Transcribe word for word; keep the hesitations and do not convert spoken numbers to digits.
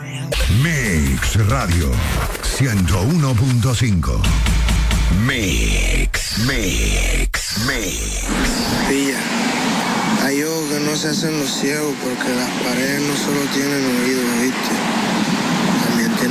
Mix Radio ciento uno punto cinco. Mix, Mix, Mix. Pilla, hay ojos que no se hacen los ciegos porque las paredes no solo tienen oídos, ¿viste?